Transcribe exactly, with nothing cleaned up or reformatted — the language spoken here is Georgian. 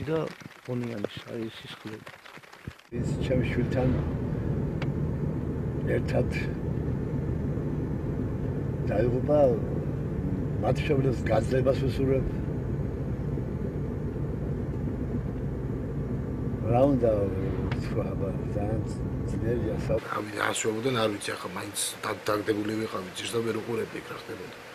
და ბონიანის არის სისხლები. ის ჩემს შვილთან ერთად დაიღუპა მათ შორის გაძლებას ვსურვებ. რა უნდა თქვა, ძალიან ძნელია. ამით ასვებოდან არ ვიცი, ახლა მაინც დაგდებული ვიყავი, ძირს და ვერ უყურებდი რა ხდებოდა.